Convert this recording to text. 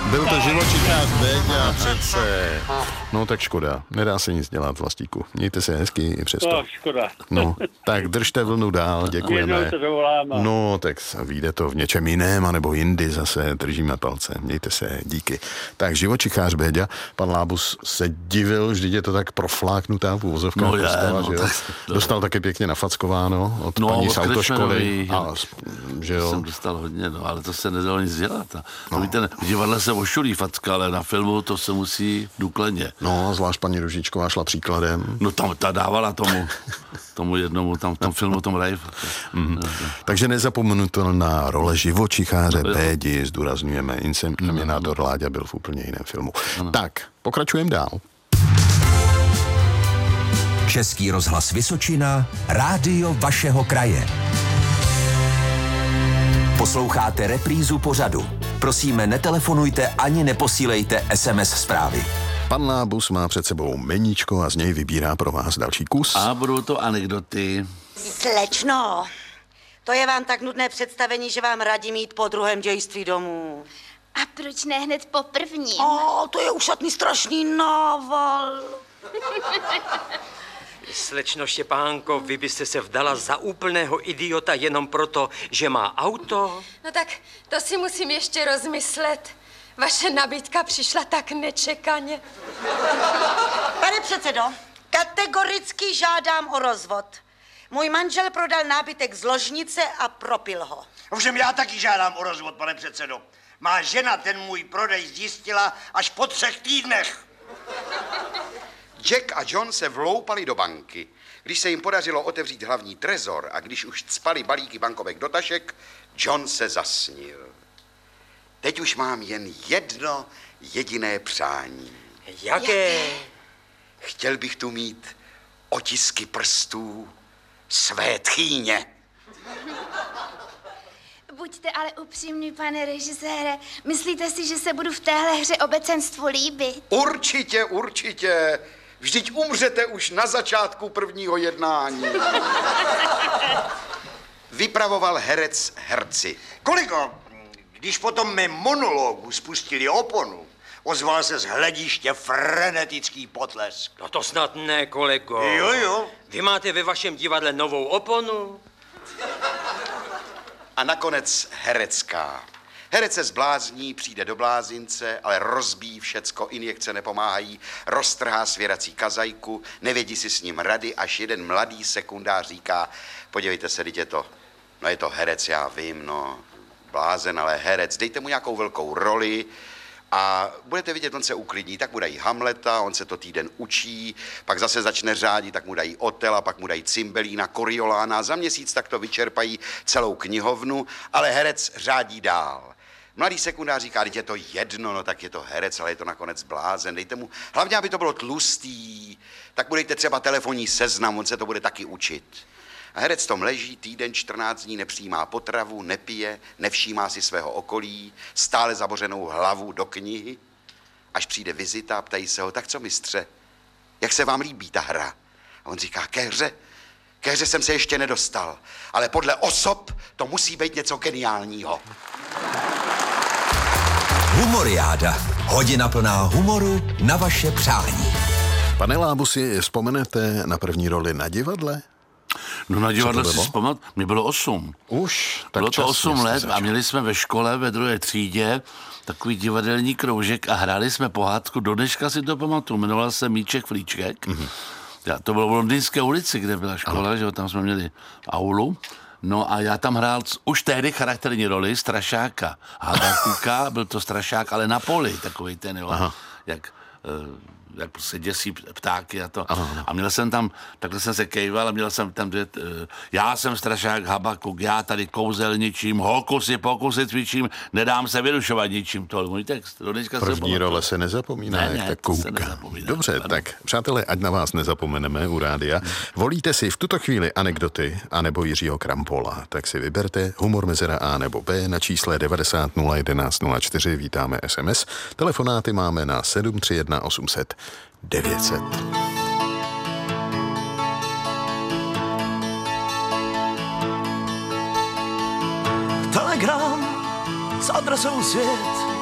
Byl to živočichář Béďa přece. No tak škoda, nedá se nic dělat, Vlastíku. Mějte se hezky i přesto. To škoda. No, tak držte vlnu dál, děkujeme. Jednou to dovolám. No, tak vyjde to v něčem jiném, anebo jindy zase, držíme palce. Mějte se, díky. Tak živočichář Béďa, pan Lábus se divil, vždyť je to tak profláknutá v uvozovkách postava, že jo? Dostal taky pěkně nafackováno od paní z autoškoly. Že jo? Jsem dostal hodně, no, ale to se nedalo nic dělat. Víte, v divadle se ošulí facka, ale na filmu to se musí důkladně. No, zvlášť paní Ružičková šla příkladem. No tam ta dávala tomu jednomu, tam v tom filmu, tom Rave. Takže nezapomenutelná role živočicháře Bédi, zdůrazňujeme, inseminátor Láďa byl v úplně jiném filmu. Tak, pokračujeme dál. Český rozhlas Vysočina, rádio vašeho kraje. Posloucháte reprízu pořadu. Prosíme, netelefonujte ani neposílejte SMS zprávy. Pan Lábus má před sebou meníčko a z něj vybírá pro vás další kus. A budou to anekdoty. Slečno, to je vám tak nudné představení, že vám radím jít po druhém dějství domů. A proč ne hned po prvním? To je ušatný strašný nával. Slečno Štěpánko, vy byste se vdala za úplného idiota jenom proto, že má auto? No tak to si musím ještě rozmyslet. Vaše nabídka přišla tak nečekaně. Pane předsedo, kategoricky žádám o rozvod. Můj manžel prodal nábytek z ložnice a propil ho. Ovšem já taky žádám o rozvod, pane předsedo. Má žena ten můj prodej zjistila až po 3 týdnech. Jack a John se vloupali do banky. Když se jim podařilo otevřít hlavní trezor a když už cpali balíky bankovek do tašek, John se zasnil. Teď už mám jen jedno jediné přání. Jaké? Chtěl bych tu mít otisky prstů své tchýně. Buďte ale upřímný, pane režisére. Myslíte si, že se budu v téhle hře obecenstvu líbit? Určitě, určitě. Vždyť umřete už na začátku prvního jednání. Vypravoval herec herci. Kolego, když potom mé monologu spustili oponu, ozval se z hlediště frenetický potlesk. No to snad ne, kolego. Jo. Vy máte ve vašem divadle novou oponu? A nakonec herecká. Herec se zblázní, přijde do blázince, ale rozbíjí všecko, injekce nepomáhají, roztrhá svěrací kazajku, nevědí si s ním rady, až jeden mladý sekundář říká, podívejte se, teď je to herec, já vím, no, blázen, ale herec, dejte mu nějakou velkou roli a budete vidět, on se uklidní, tak mu dají Hamleta, on se to týden učí, pak zase začne řádit, tak mu dají Otela, pak mu dají Cymbelína, Coriolána, za měsíc tak to vyčerpají celou knihovnu, ale herec řádí dál. Mladý sekundář říká, teď je to jedno, no tak je to herec, ale je to nakonec blázen, dejte mu, hlavně, aby to bylo tlustý, tak mu dejte třeba telefonní seznam, on se to bude taky učit. A herec tom leží týden, 14 dní, nepřijímá potravu, nepije, nevšímá si svého okolí, stále zabořenou hlavu do knihy, až přijde vizita a ptají se ho, tak co mistře, jak se vám líbí ta hra? A on říká, ke hře jsem se ještě nedostal, ale podle osob to musí být něco geniálního. Humoriáda. Hodina plná humoru na vaše přání. Pane Lábusi, vzpomenete na první roli na divadle? No na divadle si vzpomínat, mě bylo 8. Už? Tak bylo to 8 let a měli jsme ve škole ve 2. třídě takový divadelní kroužek a hráli jsme pohádku, do dneška si to pamatuju, jmenoval se Míček Flíček. To bylo v Londýnské ulici, kde byla škola, že jo, tam jsme měli aulu. No a já tam hrál už tehdy charakterní roli strašáka. Habakuka, byl to strašák, ale na poli, takovej ten, jo, jak se děsí ptáky a to. Aha. A měl jsem tam, takhle jsem se kejval a měl jsem tam, já jsem strašák Habakuk, já tady kouzelničím, hokusy pokusy cvičím, nedám se vyrušovat ničím. To je můj text. První role se nezapomíná, jak tak kouka. Dobře, tak přátelé, ať na vás nezapomeneme u rádia. Volíte si v tuto chvíli anekdoty anebo Jiřího Krampola, tak si vyberte humor mezera A nebo B na čísle 90 011 04, vítáme SMS. Telefonáty máme na 731 800 900. Telegram s adresou svět